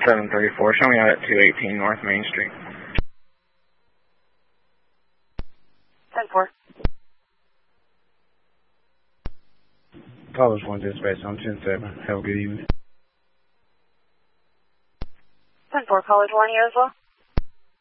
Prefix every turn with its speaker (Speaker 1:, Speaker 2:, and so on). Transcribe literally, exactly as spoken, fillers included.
Speaker 1: seven three four, show me out at two eighteen North Main Street.
Speaker 2: ten four.
Speaker 3: College one dispatch on ten seven. Have a good evening.
Speaker 2: ten four, College one, you as well?